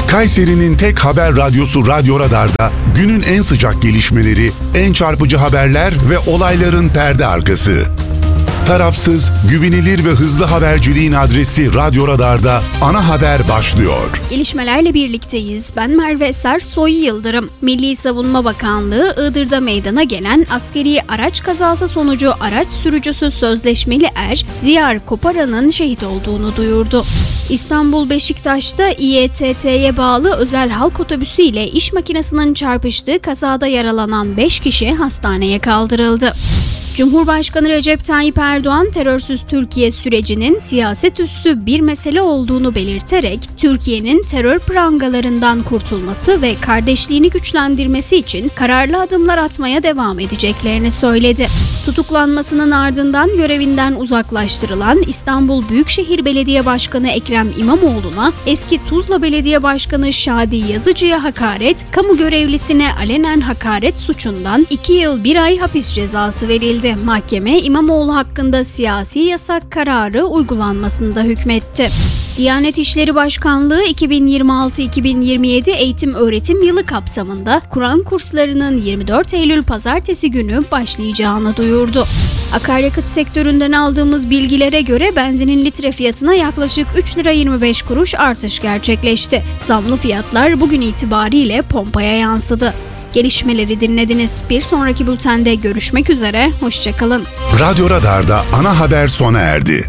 Kayseri'nin tek haber radyosu Radyo Radar'da günün en sıcak gelişmeleri, en çarpıcı haberler ve olayların perde arkası. Tarafsız, güvenilir ve hızlı haberciliğin adresi Radyo Radar'da ana haber başlıyor. Gelişmelerle birlikteyiz. Ben Merve Sersoy Yıldırım. Milli Savunma Bakanlığı, Iğdır'da meydana gelen askeri araç kazası sonucu araç sürücüsü sözleşmeli Ziyar Koparan'ın şehit olduğunu duyurdu. İstanbul Beşiktaş'ta İETT'ye bağlı özel halk otobüsü ile iş makinesinin çarpıştığı kazada yaralanan 5 kişi hastaneye kaldırıldı. Cumhurbaşkanı Recep Tayyip Erdoğan, terörsüz Türkiye sürecinin siyaset üssü bir mesele olduğunu belirterek, Türkiye'nin terör prangalarından kurtulması ve kardeşliğini güçlendirmesi için kararlı adımlar atmaya devam edeceklerini söyledi. Tutuklanmasının ardından görevinden uzaklaştırılan İstanbul Büyükşehir Belediye Başkanı Ekrem İmamoğlu'na, eski Tuzla Belediye Başkanı Şadi Yazıcı'ya hakaret, kamu görevlisine alenen hakaret suçundan 2 yıl 1 ay hapis cezası verildi. Mahkeme, İmamoğlu hakkında siyasi yasak kararı uygulanmasında hükmetti. Diyanet İşleri Başkanlığı 2026-2027 eğitim öğretim yılı kapsamında Kur'an kurslarının 24 Eylül Pazartesi günü başlayacağını duyurdu. Akaryakıt sektöründen aldığımız bilgilere göre benzinin litre fiyatına yaklaşık 3 lira 25 kuruş artış gerçekleşti. Zamlı fiyatlar bugün itibariyle pompaya yansıdı. Gelişmeleri dinlediniz. Bir sonraki bültende görüşmek üzere. Hoşçakalın. Radyo Radar'da ana haber sona erdi.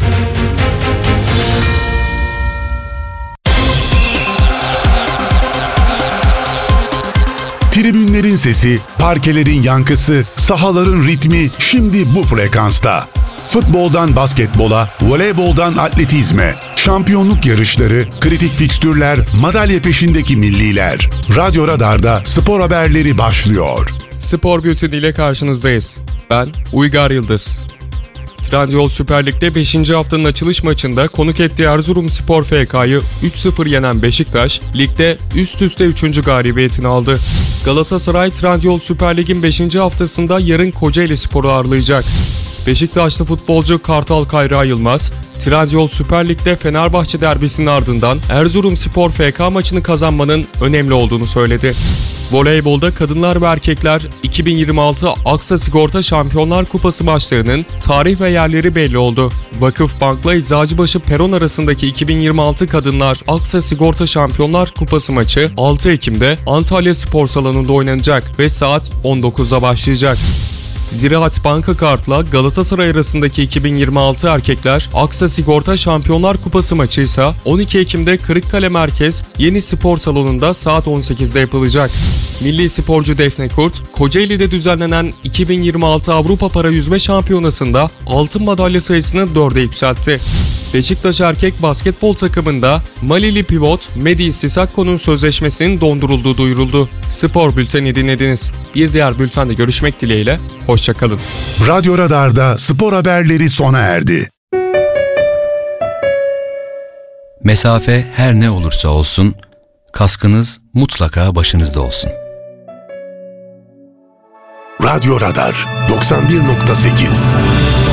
Tribünlerin sesi, parkelerin yankısı, sahaların ritmi şimdi bu frekansta. Futboldan basketbola, voleyboldan atletizme, şampiyonluk yarışları, kritik fikstürler, madalya peşindeki milliler. Radyo Radar'da spor haberleri başlıyor. Spor Bülteni ile karşınızdayız. Ben Uygar Yıldız. Trendyol Süper Lig'de 5. haftanın açılış maçında konuk ettiği Erzurumspor FK'yı 3-0 yenen Beşiktaş, ligde üst üste 3. galibiyetini aldı. Galatasaray, Trendyol Süper Lig'in 5. haftasında yarın Kocaelispor'u ağırlayacak. Beşiktaşlı futbolcu Kartal Kayra Yılmaz, Trendyol Süper Lig'de Fenerbahçe derbisinin ardından Erzurumspor FK maçını kazanmanın önemli olduğunu söyledi. Voleybolda kadınlar ve erkekler 2026 Aksa Sigorta Şampiyonlar Kupası maçlarının tarih ve yerleri belli oldu. Vakıfbank'la Eczacıbaşı Peron arasındaki 2026 Kadınlar Aksa Sigorta Şampiyonlar Kupası maçı 6 Ekim'de Antalya Spor Salonu'nda oynanacak ve saat 19'da başlayacak. Ziraat Banka Kart'la Galatasaray arasındaki 2026 Erkekler Aksa Sigorta Şampiyonlar Kupası maçı ise 12 Ekim'de Kırıkkale Merkez Yeni Spor Salonu'nda saat 18'de yapılacak. Milli sporcu Defne Kurt, Kocaeli'de düzenlenen 2026 Avrupa Para Yüzme Şampiyonası'nda altın madalya sayısını 4'e yükseltti. Beşiktaş erkek basketbol takımında Malili pivot Medi Sisakko'nun sözleşmesinin dondurulduğu duyuruldu. Spor Bülteni dinlediniz. Bir diğer bültende görüşmek dileğiyle, hoşçakalın. Radyo Radar'da spor haberleri sona erdi. Mesafe her ne olursa olsun, kaskınız mutlaka başınızda olsun. Radyo Radar 91.8